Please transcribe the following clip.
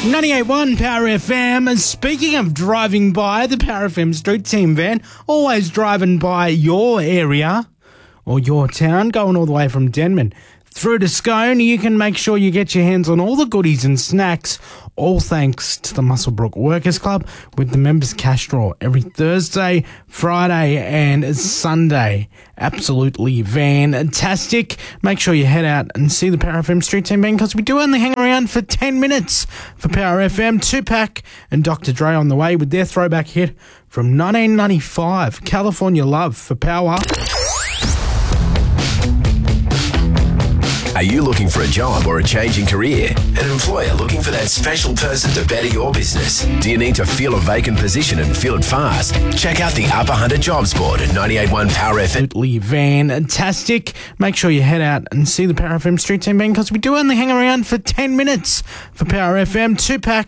98.1 Power FM. And speaking of driving by the Power FM Street Team van, always driving by your area or your town, going all the way from Denman through to Scone, you can make sure you get your hands on all the goodies and snacks, all thanks to the Muswellbrook Workers Club with the members cash draw every Thursday, Friday and Sunday. Absolutely fantastic. Make sure you head out and see the Power FM Street Team band because we do only hang around for 10 minutes for Power FM. Tupac and Dr. Dre on the way with their throwback hit from 1995, California Love for Power. Are you looking for a job or a change in career? An employer looking for that special person to better your business? Do you need to fill a vacant position and fill it fast? Check out the Upper Hunter Jobs Board at 98.1 Power FM. Absolutely fantastic. Make sure you head out and see the Power FM Street Team band because we do only hang around for 10 minutes for Power FM. Tupac